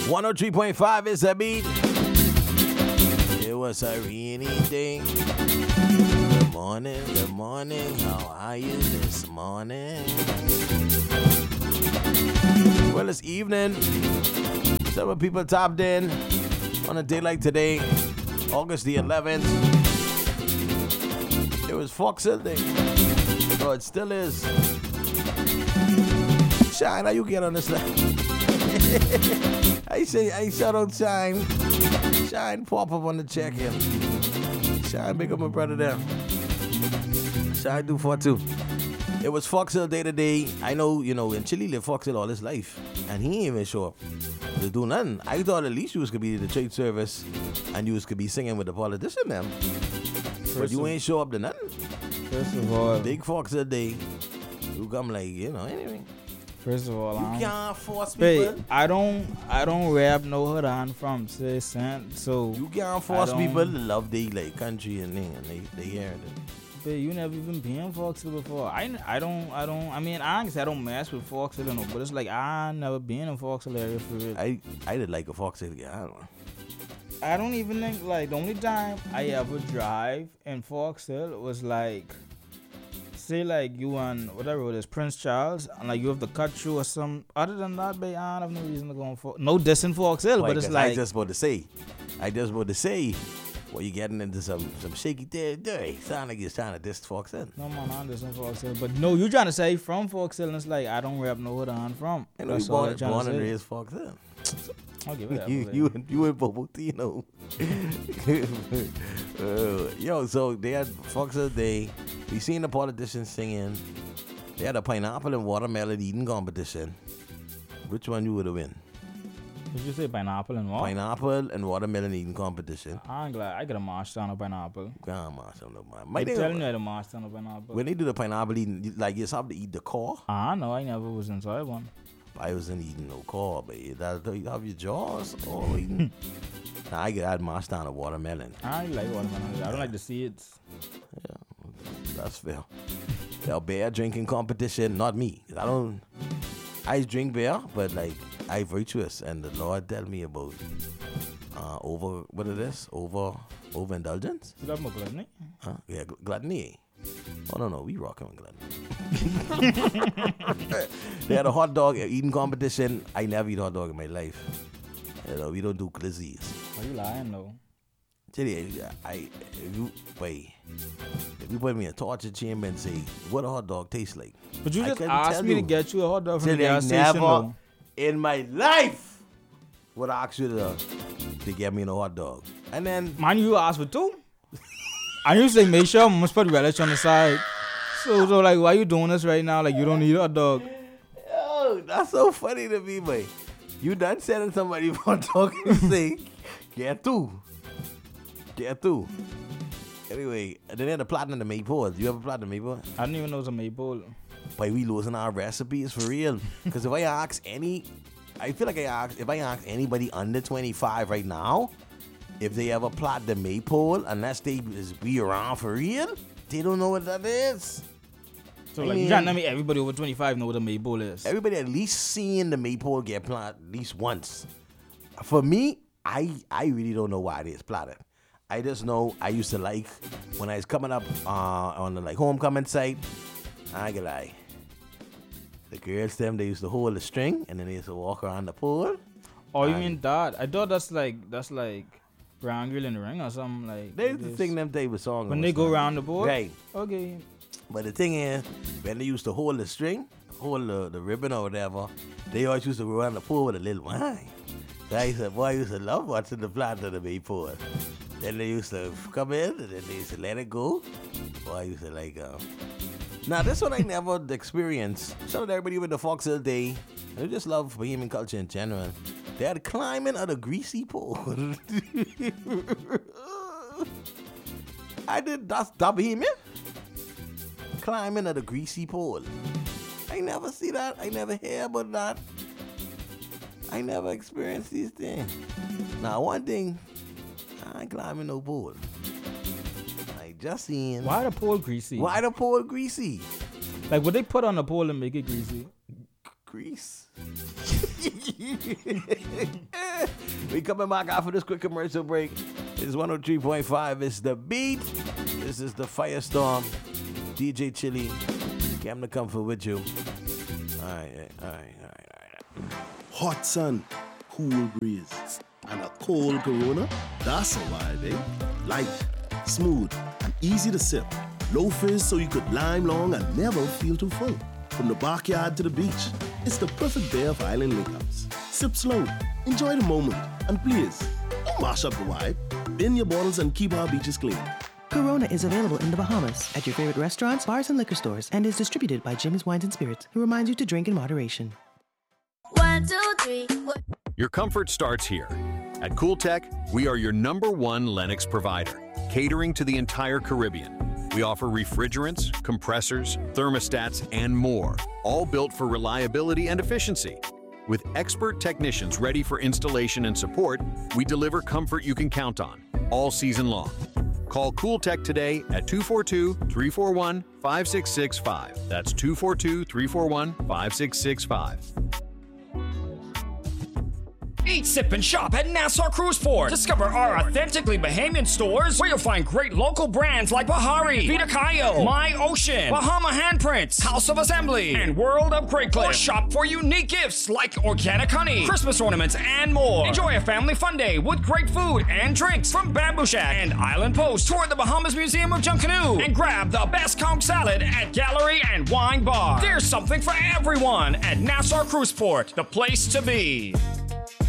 103.5 is the beat. It was a rainy day. Good morning, how are you this morning? Well, it's evening. Several people tapped in on a day like today, August the 11th. It was Fox Hill Day. Oh, it still is. Shine, how you get on this line? I shout out Shine. Shine, pop up on the check-in. Shine, big up my brother there. Shine do for too. It was Fox Hill Day today. I know, in Chile lived Fox Hill all his life. And he ain't even show up to do nothing. I thought at least you was going to be the church service and you was going to be singing with the politician, man. But you ain't show up to nothing. First of all, Big Fox Hill Day. You come like, anyway. First of all, you can't force people. I don't rap no hood on from so you can't force people to love they like country and they hear it. But you never even been Fox Hill before. I mean honestly I don't mess with Fox Hill but it's like I never been in Fox Hill area for real. I did like a Fox Hill guy. I don't know. I don't even think like the only time I ever drive in Fox Hill was like say like you on whatever road is Prince Charles and like you have to cut through or some. Other than that, I don't have no reason to go on no dissing Fox Hill, but it's like I just about to say, well, you getting into some shaky territory. Sound like you're trying to diss Fox Hill. No man, I'm dissing Fox Hill, but no, you trying to say from Fox Hill, and it's like I don't rap no hood on from. I know you born and raised Fox Hill. I'll give it that. You and Bobotino. So they had Fox Hill Day. We seen the politicians singing. They had a pineapple and watermelon eating competition. Which one you would have win? Did you say pineapple and what? Pineapple and watermelon eating competition. I'm glad I got a march down a pineapple. March down I'm telling you I had a march down a pineapple. When they do the pineapple eating, like you have to eat the core. No, I never was inside one. I wasn't eating no core, but you have your jaws or eating. Nah, I had march down a watermelon. I like watermelon. I don't like the seeds. Yeah, that's fair. The beer drinking competition, not me. I drink beer, but like I virtuous, and the Lord tell me about overindulgence. You love my gluttony? Yeah, gluttony. Oh no, we rocking with gluttony. They had a hot dog eating competition. I never eat hot dog in my life. We don't do glizzies. Are you lying though? If you put me in a torture chamber and say what a hot dog tastes like, but you just asked me to get you a hot dog from the gas station. Never in my life would I ask you to get me a hot dog. And then man, you asked for two. And you say make sure I must put relish on the side. So like why you doing this right now? Like you don't need a hot dog. Yo, that's so funny to me, boy. You done sending somebody for talking and say get two. Anyway, and then they had a plot in the Maypole. You ever plot in the Maypole? I didn't even know it was a Maypole. But we losing our recipes for real. Because if I ask anybody under 25 right now, if they ever plot the Maypole, unless they be around for real, they don't know what that is. So you trying to tell me everybody over 25 know what a Maypole is? Everybody at least seeing the Maypole get plotted at least once. For me, I really don't know why it is plotted. I just know I used to like when I was coming up on the like homecoming site. I get like the girls they used to hold the string and then they used to walk around the pole. Oh, you mean that? I thought that's like Brown Girl in the Ring or something like. They used to sing them type of songs when they go around the board. Right. Okay. But the thing is, when they used to hold the string, hold the ribbon or whatever, they always used to go around the pool with a little wine. So I used to love watching the plot of the Maypole. Then they used to come in and then they used to let it go. Boy, I used to like Now this one I never experienced. Shout out to everybody with the Fox Hill Day. I just love Bahamian culture in general. They had climbing of the greasy pole. That's Bahamian. Climbing of the greasy pole. I never see that. I never hear about that. I never experienced these things. Now one thing, I ain't climbing no pole. I just seen. Why the pole greasy? Why the pole greasy? Like what they put on the pole and make it greasy? Grease. We coming back after this quick commercial break. It's 103.5. It's The Beat. This is the Firestorm. DJ Chili. Cam to Comfort with you. All right. Hot sun, cool breeze, and a cold Corona. That's a vibe, eh? Light, smooth, and easy to sip. Low fizz so you could lime long and never feel too full. From the backyard to the beach, it's the perfect day of island link-ups. Sip slow, enjoy the moment, and please, don't mash up the vibe. Bin your bottles and keep our beaches clean. Corona is available in the Bahamas at your favorite restaurants, bars, and liquor stores, and is distributed by Jimmy's Wines and Spirits, who reminds you to drink in moderation. 1, 2, 3. Your comfort starts here. At CoolTech, we are your #1 Lennox provider, catering to the entire Caribbean. We offer refrigerants, compressors, thermostats, and more, all built for reliability and efficiency. With expert technicians ready for installation and support, we deliver comfort you can count on, all season long. Call CoolTech today at 242-341-5665. That's 242-341-5665. Eat, sip, and shop at Nassau Cruise Port. Discover our authentically Bahamian stores where you'll find great local brands like Bahari, Vita Cayo, My Ocean, Bahama Handprints, House of Assembly, and World of Great Clip. Or shop for unique gifts like organic honey, Christmas ornaments, and more. Enjoy a family fun day with great food and drinks from Bamboo Shack and Island Post. Tour the Bahamas Museum of Junkanoo and grab the best conch salad at Gallery and Wine Bar. There's something for everyone at Nassau Cruise Port, the place to be.